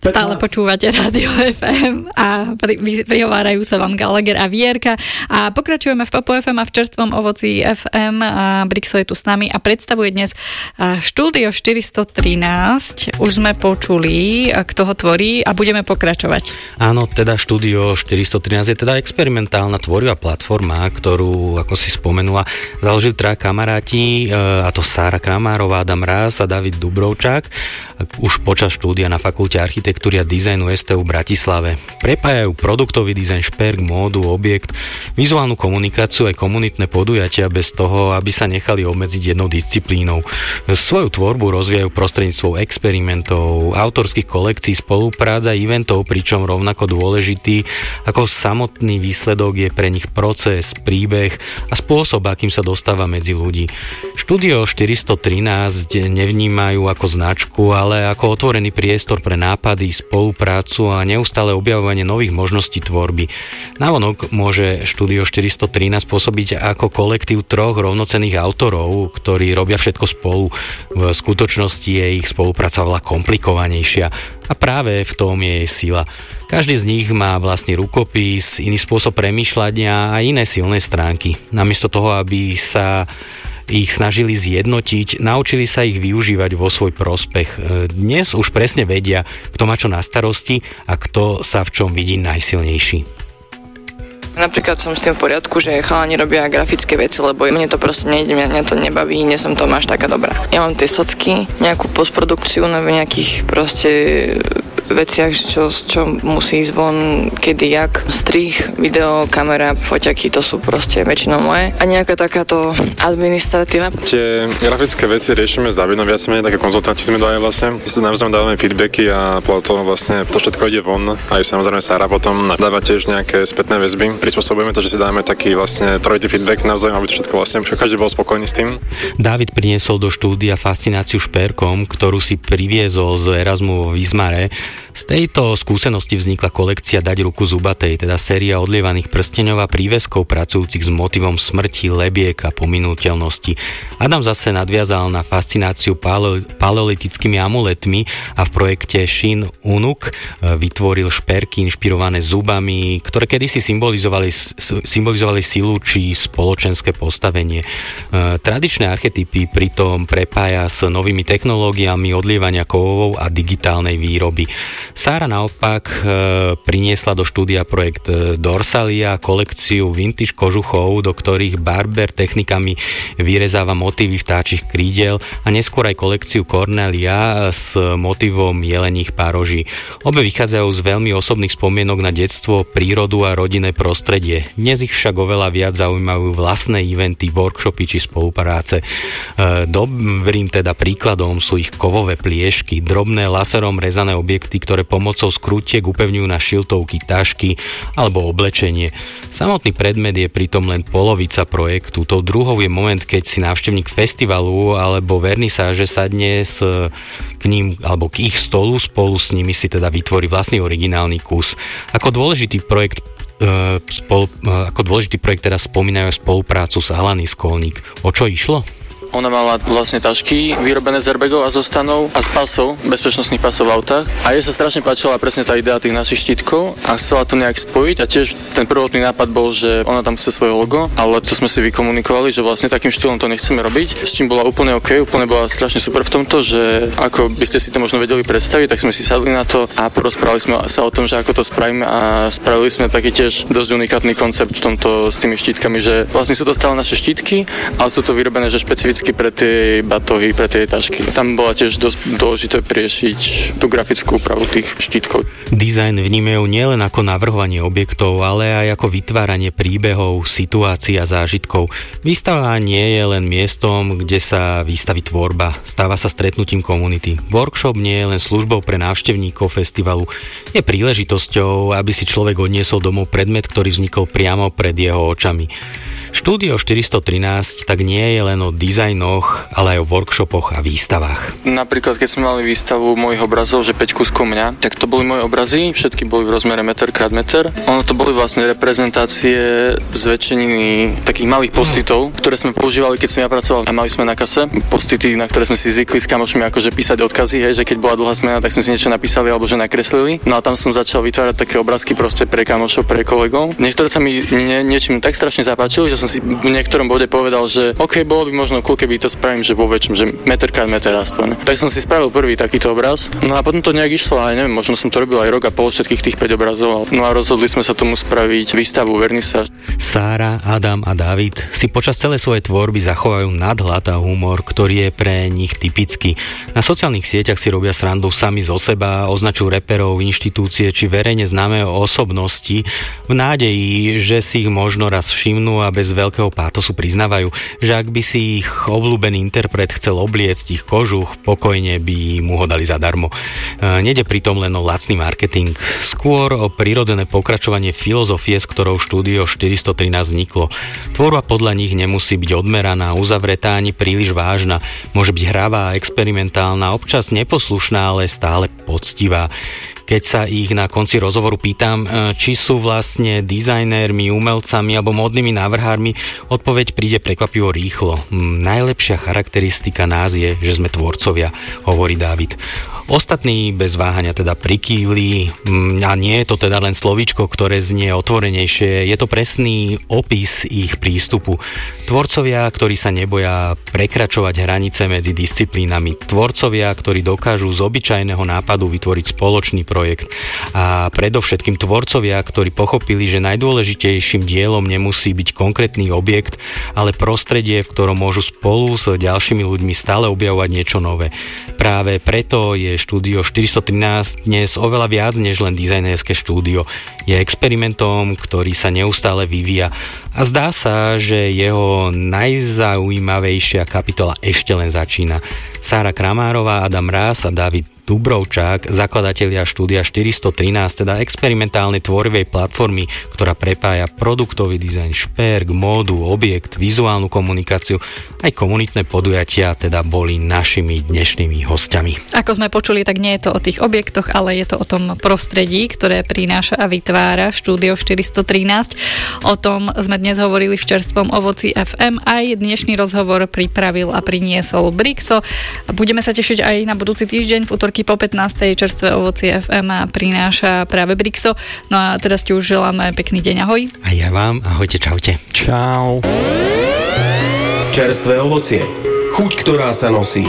Stále počúvate Rádio FM a prihovárajú sa vám Gallagher a Vierka a pokračujeme v Popu FM a v čerstvom ovoci FM a Brixo je tu s nami a predstavuje dnes štúdio 413. Už sme počuli, kto ho tvorí a budeme pokračovať. Áno, teda štúdio 413 je teda experimentálna tvorivá platforma, ktorú, ako si spomenula, založili traja kamaráti, a to Sára Kramárová, Adam Ráz a David Dubrovčák, už počas štúdia na Fakulte architektúry a dizajnu STU v Bratislave. Prepájajú produktový dizajn, šperk, módu, objekt, vizuálnu komunikáciu aj komunitné podujatia bez toho, aby sa nechali obmedziť jednou disciplínou. Svoju tvorbu rozvíjajú prostredníctvom experimentov, autorských kolekcií, spoluprác a eventov, pričom rovnako dôležitý ako samotný výsledok je pre nich proces, príbeh a spôsob, akým sa dostáva medzi ľudí. Štúdio 413 nevnímajú ako značku, ale ako otvorený priestor pre nápady, spoluprácu a neustále objavovanie nových možností tvorby. Navonok môže štúdio 413 pôsobiť ako kolektív troch rovnocenných autorov, ktorí robia všetko spolu. V skutočnosti je ich spolupráca veľa komplikovanejšia a práve v tom je jej sila. Každý z nich má vlastný rukopis, iný spôsob premýšľania a iné silné stránky. Namiesto toho, aby sa ich snažili zjednotiť, naučili sa ich využívať vo svoj prospech. Dnes už presne vedia, kto má čo na starosti a kto sa v čom vidí najsilnejší. Napríklad som s tým v poriadku, že chalani robia grafické veci, lebo mne to proste nejde, mňa to nebaví, nie som to až taká dobrá. Ja mám tie socky, nejakú postprodukciu na nejakých proste veciach, čo musí ísť von, kedy, jak, strih, video, kamera, foťaky, to sú proste väčšinou moje. A nejaká takáto administratíva. Tie grafické veci riešime s Davidom, viac menej také konzultanti sme dali vlastne. My sa navzájom dávame feedbacky a podľa toho vlastne to všetko ide von. Aj samozrejme Sára potom dáva tiež nejaké spätné väzby. Prispôsobujeme to, že si dáme taký vlastne trojitý feedback navzájom, aby to všetko vlastne každý bol spokojný s tým. David priniesol do štúdia fascináciu šperkom, ktorú si priviezol z Erasmu vo Výzmare. Z tejto skúsenosti vznikla kolekcia Dať ruku zubatej, teda séria odlievaných prsteňov a príveskov pracujúcich s motivom smrti, lebiek a pominuteľnosti. Adam zase nadviazal na fascináciu paleolitickými amuletmi a v projekte Shin Unuk vytvoril šperky inšpirované zubami, ktoré kedysi symbolizovali silu či spoločenské postavenie. Tradičné archetypy pritom prepája s novými technológiami odlievania kovov a digitálnej výroby. Sára naopak priniesla do štúdia projekt Dorsalia, kolekciu vintage kožuchov, do ktorých barber technikami vyrezáva motívy vtáčich krídel a neskôr aj kolekciu Cornelia s motivom jeleních pároží. Obe vychádzajú z veľmi osobných spomienok na detstvo, prírodu a rodinné prostredie. Dnes ich však oveľa viac zaujímajú vlastné eventy, workshopy či spolupráce. Dobrým teda príkladom sú ich kovové pliešky, drobné laserom rezané objekty, ktoré pomocou skrutiek upevňujú na šiltovky, tašky alebo oblečenie. Samotný predmet je pritom len polovica projektu. Tou druhou je moment, keď si návštevník festivalu alebo vernisáže sadne k ním alebo k ich stolu, spolu s nimi si teda vytvorí vlastný originálny kus. Ako dôležitý projekt teda spomínajú spoluprácu s Alany Skolník. O čo išlo? Ona mala vlastne tašky vyrobené z airbagov a zostanov a z pasov, bezpečnostných pasov v autách. A jej sa strašne páčila presne tá idea tých našich štítkov a chcela to nejak spojiť a tiež ten prvotný nápad bol, že ona tam chce svoje logo, ale to sme si vykomunikovali, že vlastne takým štýlom to nechceme robiť, s čím bola úplne OK, úplne bola strašne super v tomto, že ako by ste si to možno vedeli predstaviť, tak sme si sadli na to a porozprávali sme sa o tom, že ako to spravíme a spravili sme taký tiež dosť unikátny koncept v tomto s tými štítkami, že vlastne sú to stále naše štítky, ale sú to vyrobené že špecificky pre tie batohy, pre tie tašky. Tam bola tiež dosť dôležité priešiť tú grafickú úpravu tých štítkov. Dizajn vnímajú nielen ako navrhovanie objektov, ale aj ako vytváranie príbehov, situácií a zážitkov. Výstava nie je len miestom, kde sa vystaví tvorba, stáva sa stretnutím komunity. Workshop nie je len službou pre návštevníkov festivalu, je príležitosťou, aby si človek odniesol domov predmet, ktorý vznikol priamo pred jeho očami. Štúdio 413 tak nie je len o dizajnoch, ale aj o workshopoch a výstavách. Napríklad, keď sme mali výstavu mojich obrazov, že 5 kuskov mňa, tak to boli moje obrazy, všetky boli v rozmere meter krát meter. Ono to boli vlastne reprezentácie zväčšeniny takých malých postitov, ktoré sme používali, keď som ja pracoval a mali sme na kase postity, na ktoré sme si zvykli s kamošmi akože písať odkazy, hej, že keď bola dlhá smena, tak sme si niečo napísali alebo že nakreslili. No a tam som začal vytvárať také obrázky proste pre kamošov, pre kolegov. Niektoré sa mi niečím tak strašne zapáčili, že som si v niektorom bode povedal, že OK, bolo by možno cool, keby to spravím, že vo väčšom, že meter krát meter aspoň. Tak som si spravil prvý takýto obraz. No a potom to nejak išlo, aj neviem, možno som to robil aj rok a pol všetkých tých 5 obrazov. No a rozhodli sme sa tomu spraviť výstavu vernisáž. Sára, Adam a David si počas celej svojej tvorby zachovajú nadhľad a humor, ktorý je pre nich typický. Na sociálnych sieťach si robia srandu sami zo seba, označujú reperov, inštitúcie či verejne známe osobnosti v nádeji, že si ich možno raz všimnú a bez veľkého pátosu priznávajú, že ak by si ich obľúbený interpret chcel obliecť ich kožuch, pokojne by mu ho dali zadarmo. Nede pritom len o lacný marketing, skôr o prirodzené pokračovanie filozofie, s ktorou štúdio 413 vzniklo. Tvorba podľa nich nemusí byť odmeraná, uzavretá ani príliš vážna, môže byť hravá, experimentálna, občas neposlušná, ale stále poctivá. Keď sa ich na konci rozhovoru pýtam, či sú vlastne dizajnérmi, umelcami alebo módnymi návrhármi, odpoveď príde prekvapivo rýchlo. Najlepšia charakteristika nás je, že sme tvorcovia, hovorí David. Ostatní bez váhania teda prikývli a nie je to teda len slovíčko, ktoré znie otvorenejšie, je to presný opis ich prístupu. Tvorcovia, ktorí sa neboja prekračovať hranice medzi disciplínami. Tvorcovia, ktorí dokážu z obyčajného nápadu vytvoriť spoločný projekt. A predovšetkým tvorcovia, ktorí pochopili, že najdôležitejším dielom nemusí byť konkrétny objekt, ale prostredie, v ktorom môžu spolu s ďalšími ľuďmi stále objavovať niečo nové. Práve preto je štúdio 413 dnes oveľa viac než len dizajnerské štúdio. Je experimentom, ktorý sa neustále vyvíja a zdá sa, že jeho najzaujímavejšia kapitola ešte len začína. Sára Kramárová, Adam Ráz a David Dubrovčák, zakladatelia štúdia 413, teda experimentálnej tvorivej platformy, ktorá prepája produktový dizajn, šperk, módu, objekt, vizuálnu komunikáciu, aj komunitné podujatia, teda boli našimi dnešnými hostiami. Ako sme počuli, tak nie je to o tých objektoch, ale je to o tom prostredí, ktoré prináša a vytvára štúdio 413. O tom sme dnes hovorili v Čerstvom ovoci FM. Aj dnešný rozhovor pripravil a priniesol Brixo. Budeme sa tešiť aj na budúci týždeň v útorky po 15. Čerstvé ovocie FM a prináša práve Brixo. No a teraz ti už želáme pekný deň, ahoj. A ja vám, ahojte, čaute. Čau. Čerstvé ovocie. Chuť, ktorá sa nosí.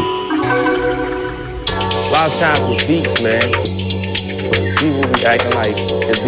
A lot of times with beats, man, people be acting like it's